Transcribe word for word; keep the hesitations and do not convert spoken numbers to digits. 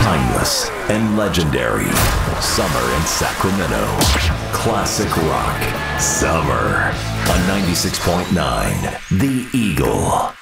Timeless and legendary. Summer in Sacramento. Classic rock. Summer on ninety-six point nine The Eagle.